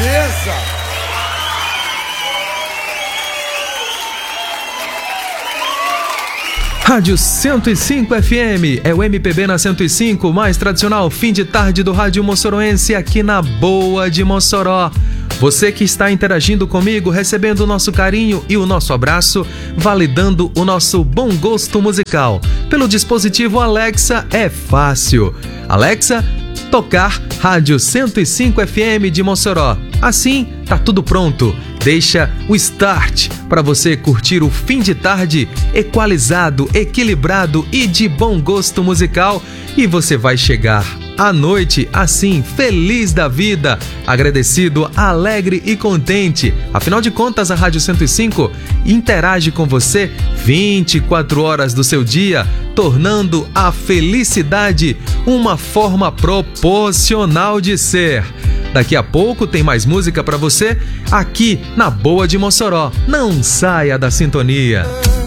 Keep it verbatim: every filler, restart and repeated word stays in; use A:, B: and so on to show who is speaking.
A: beleza!
B: Rádio cento e cinco F M, é o M P B na cento e cinco, mais tradicional fim de tarde do rádio moçoroense aqui na Boa de Mossoró. Você que está interagindo comigo, recebendo o nosso carinho e o nosso abraço, validando o nosso bom gosto musical. Pelo dispositivo Alexa é fácil. Alexa, tocar Rádio cento e cinco F M de Mossoró. Assim, tá tudo pronto. Deixa o start para você curtir o fim de tarde equalizado, equilibrado e de bom gosto musical. E você vai chegar à noite assim, feliz da vida, agradecido, alegre e contente. Afinal de contas, a Rádio cento e cinco interage com você vinte e quatro horas do seu dia, tornando a felicidade uma forma proporcional de ser. Daqui a pouco tem mais música para você aqui na Boa de Mossoró. Não saia da sintonia.